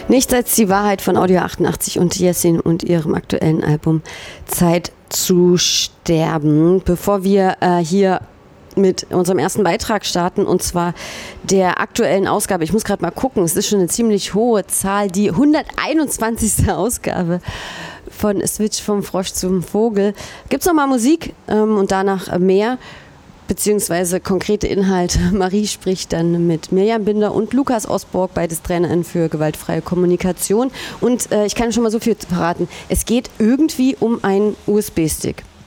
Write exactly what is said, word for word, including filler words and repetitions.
Nichts als die Wahrheit von Audio achtundachtzig und Jessin und ihrem aktuellen Album Zeit zu sterben. Bevor wir äh, hier mit unserem ersten Beitrag starten, und zwar der aktuellen Ausgabe. Ich muss gerade mal gucken, es ist schon eine ziemlich hohe Zahl, die hunderteinundzwanzigste Ausgabe von Switch vom Frosch zum Vogel. Gibt es nochmal Musik ähm, und danach mehr, beziehungsweise konkrete Inhalte. Marie spricht dann mit Mirjam Binder und Lukas Osborg, beides TrainerInnen für gewaltfreie Kommunikation. Und äh, ich kann schon mal so viel verraten, es geht irgendwie um einen U S B-Stick.